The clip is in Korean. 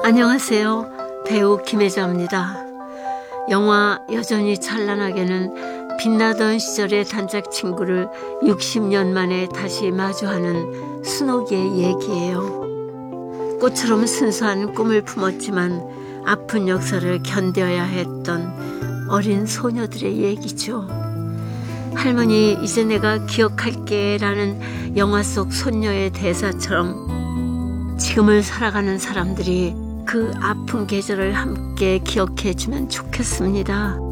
안녕하세요. 배우 김혜자입니다. 영화 여전히 찬란하게는 빛나던 시절의 단짝 친구를 60년 만에 다시 마주하는 순옥의 얘기예요. 꽃처럼 순수한 꿈을 품었지만 아픈 역사를 견뎌야 했던 어린 소녀들의 얘기죠. 할머니 이제 내가 기억할게 라는 영화 속 손녀의 대사처럼 지금을 살아가는 사람들이 그 아픈 계절을 함께 기억해 주면 좋겠습니다.